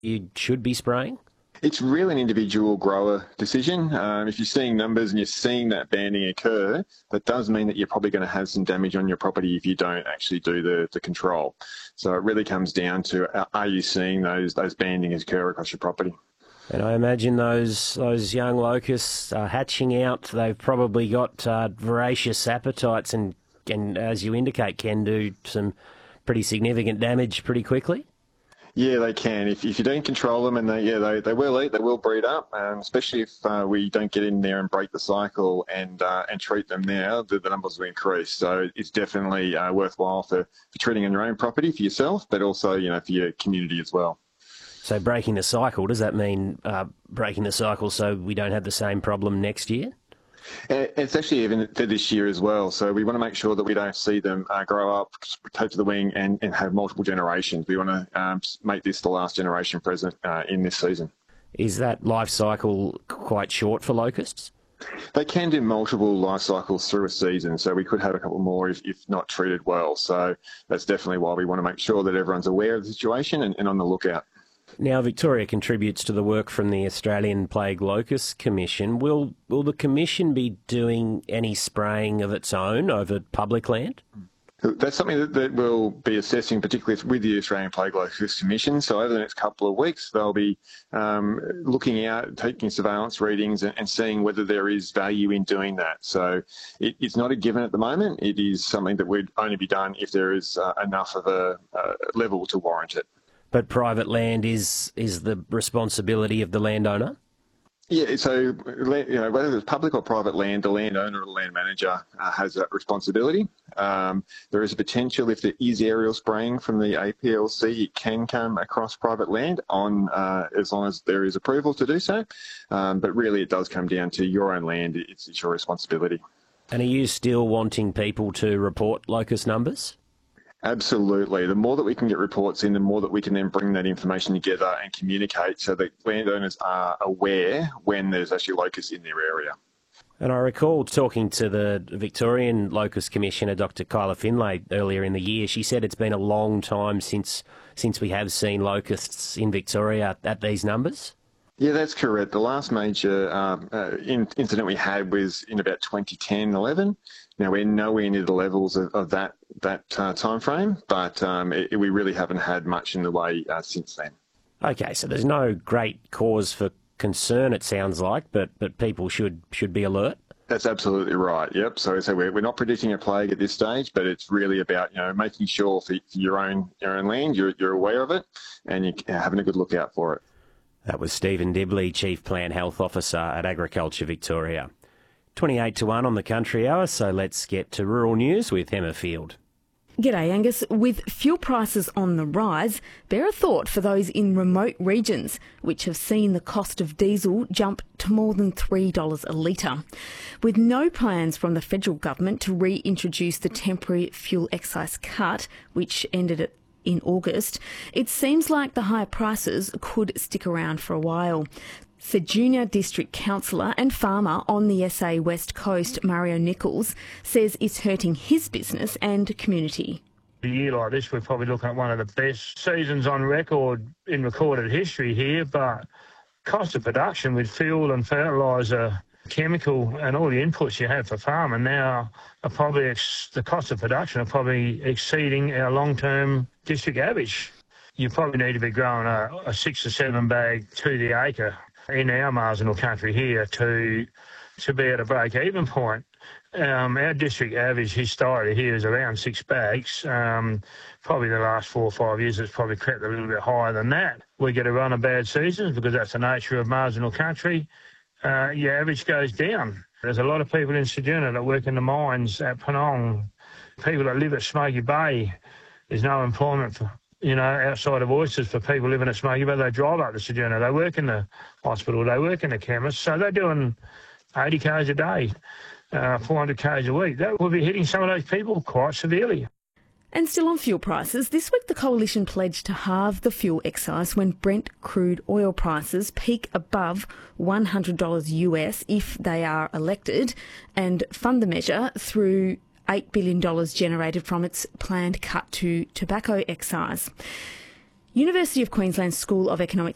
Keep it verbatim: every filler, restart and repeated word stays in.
you should be spraying? It's really an individual grower decision. Um, if you're seeing numbers and you're seeing that banding occur, that does mean that you're probably going to have some damage on your property if you don't actually do the, the control. So it really comes down to, are you seeing those those bandings occur across your property? And I imagine those those young locusts are hatching out. They've probably got uh, voracious appetites and, and, as you indicate, can do some pretty significant damage pretty quickly. Yeah, they can. If, if you don't control them, and they yeah they, they will eat, they will breed up. Um, especially if uh, we don't get in there and break the cycle and uh, and treat them now, the, the numbers will increase. So it's definitely uh, worthwhile for, for treating on your own property for yourself, but also you know for your community as well. So breaking the cycle, does that mean uh, breaking the cycle so we don't have the same problem next year? It's actually even for this year as well. So we want to make sure that we don't see them uh, grow up, take to the wing and, and have multiple generations. We want to um, make this the last generation present uh, in this season. Is that life cycle quite short for locusts? They can do multiple life cycles through a season, so we could have a couple more if, if not treated well. So that's definitely why we want to make sure that everyone's aware of the situation and, and on the lookout. Now, Victoria contributes to the work from the Australian Plague Locust Commission. Will will the Commission be doing any spraying of its own over public land? That's something that, that we'll be assessing, particularly with the Australian Plague Locust Commission. So over the next couple of weeks, they'll be um, looking out, taking surveillance readings and, and seeing whether there is value in doing that. So it, it's not a given at the moment. It is something that would only be done if there is uh, enough of a, a level to warrant it. But private land is is the responsibility of the landowner? Yeah, so you know, whether it's public or private land, the landowner or the land manager uh, has that responsibility. Um, there is a potential, if there is aerial spraying from the A P L C, it can come across private land on uh, as long as there is approval to do so. Um, but really, it does come down to your own land. It's, it's your responsibility. And are you still wanting people to report locust numbers? Absolutely. The more that we can get reports in, the more that we can then bring that information together and communicate so that landowners are aware when there's actually locusts in their area. And I recall talking to the Victorian Locust Commissioner, Doctor Kyla Finlay, earlier in the year. She said it's been a long time since since we have seen locusts in Victoria at these numbers. Yeah, that's correct. The last major um, uh, in, incident we had was in about twenty ten eleven. Now, we're nowhere near the levels of, of that that uh, time frame, but um, it, we really haven't had much in the way uh, since then. Okay, so there's no great cause for concern, it sounds like, but but people should should be alert. That's absolutely right. Yep. So, so we're we're not predicting a plague at this stage, but it's really about you know making sure for, for your own your own land you're you're aware of it and you're having a good look out for it. That was Stephen Dibley, Chief Plant Health Officer at Agriculture Victoria. twenty-eight to one on the Country Hour, so let's get to rural news with Emma Field. G'day Angus. With fuel prices on the rise, bear a thought for those in remote regions, which have seen the cost of diesel jump to more than three dollars a litre. With no plans from the federal government to reintroduce the temporary fuel excise cut, which ended at in August, it seems like the higher prices could stick around for a while. Junior District Councillor and farmer on the S A West Coast, Mario Nichols, says it's hurting his business and community. A year like this, we're probably looking at one of the best seasons on record in recorded history here, but cost of production with fuel and fertiliser, chemical and all the inputs you have for farming now are probably, ex- the cost of production are probably exceeding our long-term district average. You probably need to be growing a, a six or seven bag to the acre in our marginal country here to to be at a break-even point. Um, our district average historically here is around six bags. Um, probably the last four or five years it's probably crept a little bit higher than that. We get a run of bad seasons because that's the nature of marginal country. Uh, your average goes down. There's a lot of people in Ceduna that work in the mines at Penong, people that live at Smoky Bay. There's no employment for you know, outside of oysters for people living at Smoky Bay. They drive up to Ceduna, they work in the hospital, they work in the chemist, so they're doing eighty kays a day, uh, four hundred kays a week. That will be hitting some of those people quite severely. And still on fuel prices, this week the Coalition pledged to halve the fuel excise when Brent crude oil prices peak above one hundred dollars U S if they are elected, and fund the measure through eight billion dollars generated from its planned cut to tobacco excise. University of Queensland School of Economics